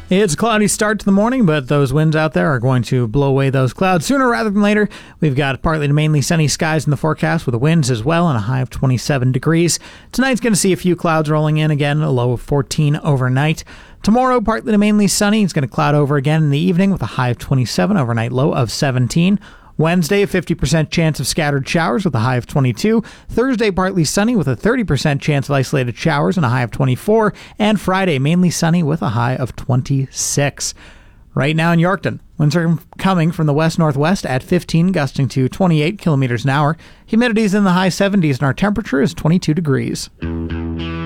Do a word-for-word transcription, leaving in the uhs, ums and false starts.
It's a cloudy start to the morning, but those winds out there are going to blow away those clouds sooner rather than later. We've got partly to mainly sunny skies in the forecast with the winds as well and a high of twenty-seven degrees. Tonight's going to see a few clouds rolling in again, a low of fourteen overnight. Tomorrow, partly to mainly sunny. It's going to cloud over again in the evening with a high of twenty-seven, overnight low of seventeen. Wednesday, a fifty percent chance of scattered showers with a high of twenty-two. Thursday, partly sunny with a thirty percent chance of isolated showers and a high of twenty-four. And Friday, mainly sunny with a high of twenty-six. Right now in Yorkton, winds are coming from the west-northwest at fifteen, gusting to twenty-eight kilometers an hour. Humidity is in the high seventies and our temperature is twenty-two degrees.